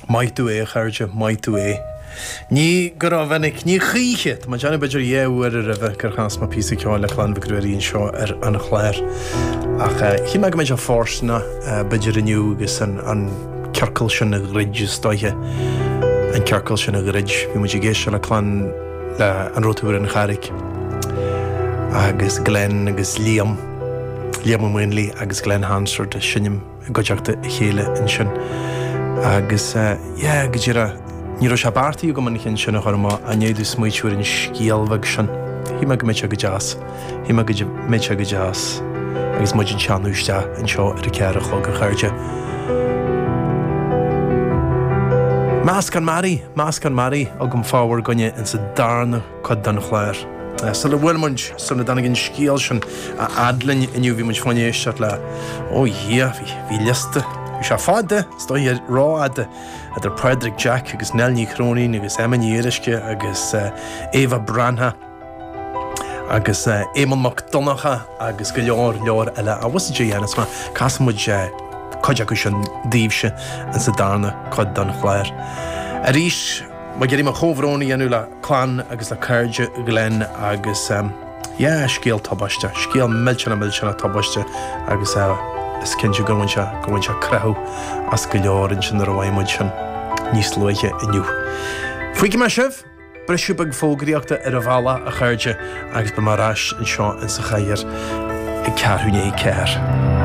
Maitú é chuirde, maitú é. Ní gur a bhenig ní chiiche, má deanna beidir dhéhúar a bheith gur chas má písa ceáil le chlan bhgruiríonn seo ar an chléir. Ach hí me go méid a fórsna beidir aniu agus an cearcail sin na grid stoithe. An cearcail sin na grid, bhí muid géise le chlan le an rótúir an charig. Agus Glenn agus Liam Winley agus Glenn Hansford sinnim goteachta chéile in sin. Agus, go dtíra ní ro se bartaí go man chin sinna chorma a néadú smuitiúir in scíalmhag sin. Hí me go méid go jazz. Hí me go méid go jazz. Agus muid an teanúiste an seo ar a ceara chug a chuirde. Más can Mary agam fáhar gonne in sa darna chud don chléir. So le bhfuilmuid sanna dana gin scíal sin a adlainn inniu bhí muid fáine éisteart le bhí lista. Bhí se fáda, stoi ráada idir Predrick Jack agus Nelní Crónín agus Emma Irisce agus Eva Branha agus Éamon MacDonacha agus go leor eile a was dhéanas má casamúid coide go sin díobse an sa darna chud don chléir. A rís má geirí mar chomhrónaí anú le clan agus le cairde Glenn agus scéal tabaiste, scéal millsena tabaiste agus is cinnte gohain se creth as go leorann sin ar bhhaimid sin níos luige inniu. Fuigi me sibh, breisiú bag fógraíochta ar a bhela a chuirde agus ba marráis an seo in sa chair i cearthúné ceir.